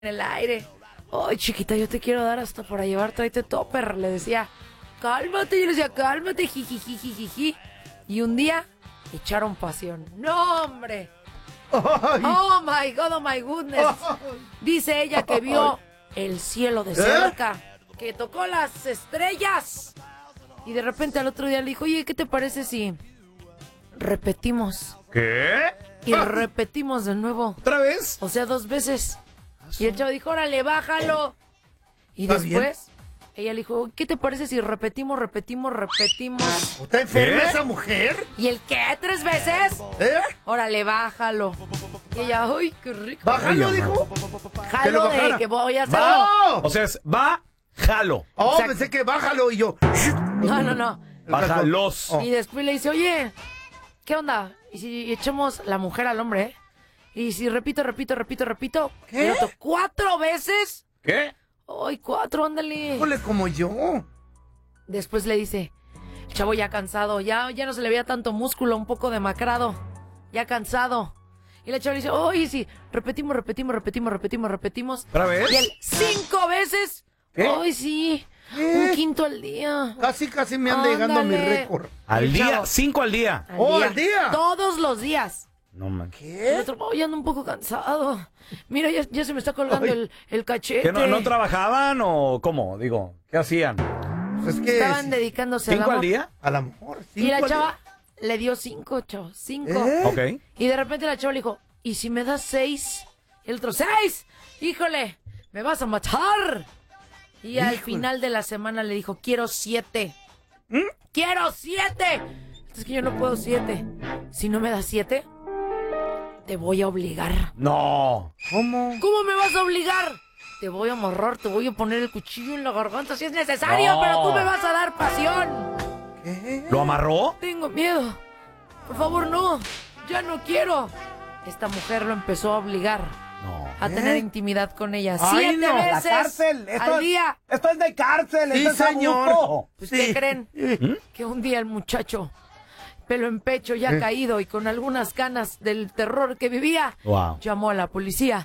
en el aire. Ay, chiquita, yo te quiero dar hasta para llevar, tráete topper. Le decía, cálmate. Yo le decía, cálmate, jiji. Y un día echaron pasión. ¡No, hombre! Ay. Oh my God, oh my goodness. Dice ella que vio el cielo de cerca, que tocó las estrellas. Y de repente al otro día le dijo, oye, ¿qué te parece si repetimos? ¿Qué? Y repetimos de nuevo. ¿Otra vez? O sea, 2 veces. Y el chavo dijo, órale, bájalo. Y ¿Está después ella le dijo, ¿qué te parece si repetimos? ¿Está enferma ¿Qué? esa mujer? ¿Y el qué? 3 veces. Órale, bájalo. Y ella, uy, qué rico. ¿Bájalo, Ay, dijo? Jalo lo de bajara. que voy a hacerlo. ¡Va! O sea, va, jalo. Oh, Exacto. pensé que bájalo y yo. No. Bájalos. Y después le dice, oye, ¿qué onda? ¿Y si echamos la mujer al hombre, eh? Y si repito. ¿Qué? Y otro, 4 veces. ¿Qué? Ay, 4, ándale. Híjole, como yo. Después le dice, el chavo ya cansado, ya no se le veía tanto músculo, un poco demacrado, ya cansado. Y la chava le dice, oye, sí, repetimos. ¿Otra vez? Y él, 5 veces. ¿Qué? Ay, sí, ¿Qué? un quinto al día. Casi me anda llegando mi Ándale. récord. Al El día, chavo. 5 al día. ¿Al día? Todos los días. No man. El ¿Qué? otro, oye, ando un poco cansado. Mira, ya se me está colgando Ay. el cachete. ¿Que no trabajaban o cómo? Digo, ¿qué hacían? Pues es que Estaban dedicándose al 5 al amor. día? a la mejor. Y la chava le dio 5, chavo, 5. ¿Eh? Ok. Y de repente la chava le dijo, ¿y si me das 6? Y el otro, 6. Híjole, me vas a matar. Y al Híjole. final de la semana le dijo, quiero 7. ¡Quiero 7! Es que yo no puedo 7. Si no me das 7, te voy a obligar. No. ¿Cómo? ¿Cómo me vas a obligar? Te voy a amarrar, te voy a poner el cuchillo en la garganta si es necesario, No. pero tú me vas a dar pasión. ¿Qué? ¿Lo amarró? Tengo miedo. Por favor, no. Ya no quiero. Esta mujer lo empezó a obligar No. a tener intimidad con ella. Ay, 7 no, la veces cárcel. al día. Esto es de cárcel. Sí, esto es señor. abuso. Pues, Sí. ¿qué creen? Que un día el muchacho, pelo en pecho, ya caído y con algunas ganas del terror que vivía, Wow. llamó a la policía.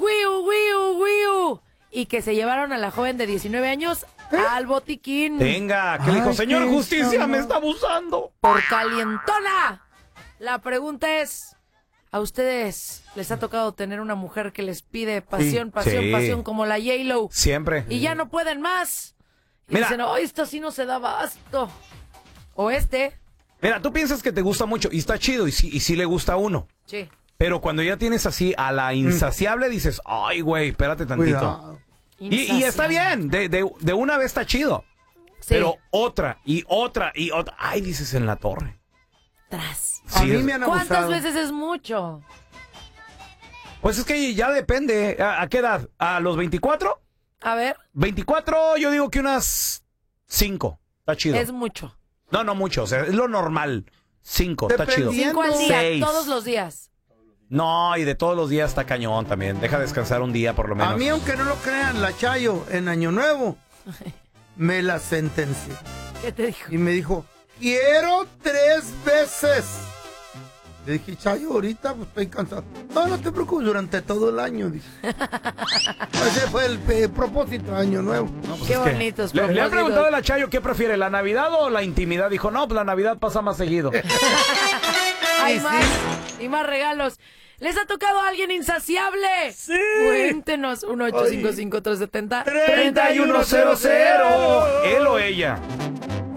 ¡Wiu! Y que se llevaron a la joven de 19 años al botiquín Venga, que le dijo, Ay, señor qué justicia, chamo. me está abusando. por calientona. La pregunta es, ¿a ustedes les ha tocado tener una mujer que les pide pasión, Sí. como la J-Lo? Siempre. Y ya no pueden más. Y Mira. dicen, esto sí no se da abasto. O Mira, tú piensas que te gusta mucho y está chido y sí le gusta a uno. Sí. Pero cuando ya tienes así a la insaciable, dices, ay, güey, espérate tantito. Cuidado. Y está bien, de una vez está chido. Sí. Pero otra. Ay, dices en la torre. Tras. A Sí, mí es- me han ¿Cuántas abusado. veces es mucho? Pues es que ya depende. ¿A qué edad? ¿A los 24? A ver, 24, yo digo que unas 5. Está chido. es mucho. No mucho. O sea, es lo normal. 5, está chido. Dependiendo. 5 al día, 6. todos los días. No, y de todos los días está cañón también. Deja descansar un día por lo menos. A mí, aunque no lo crean, la Chayo en Año Nuevo me la sentenció. ¿Qué te dijo? Y me dijo, quiero 3 veces. Le dije, Chayo, ahorita pues, estoy cansado. No te preocupes, durante todo el año. Dice. Ese fue el propósito de Año Nuevo. No, pues Qué es que bonitos le han propósitos. preguntado a la Chayo qué prefiere, la Navidad o la intimidad. Dijo, no, pues la Navidad pasa más seguido. Hay Sí, más y más regalos. ¿Les ha tocado a alguien insaciable? Sí. Cuéntenos, 1-855-370. 3100. Él o ella.